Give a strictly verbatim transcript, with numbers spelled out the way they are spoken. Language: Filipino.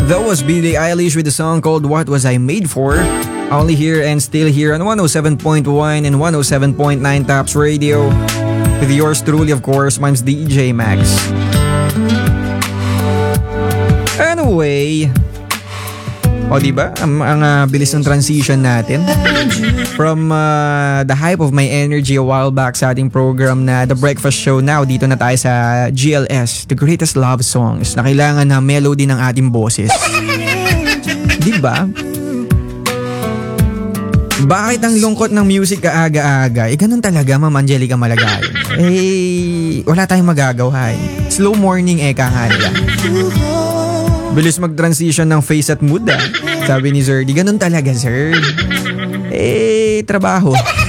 That was Billie Eilish with the song called What Was I Made For? Only here and still here on one oh seven point one and one oh seven point nine Tops Radio. With yours truly, of course, my name's D J Max. Anyway, o diba? Ang, ang uh, bilis ng transition natin. From uh, the hype of my energy a while back sa ating program na The Breakfast Show, now dito na tayo sa G L S, The Greatest Love Songs, na kailangan na melody ng ating boses. Diba? Bakit ang lungkot ng music kaaga-aga? Eh, ganun talaga, Ma'am Angelica Malagay. Eh, wala tayong magagawa eh. Slow morning eh, kahanga. Bilis mag-transition ng face at mood ah. Sabi ni Sir, di ganun talaga, sir. Eh, trabaho.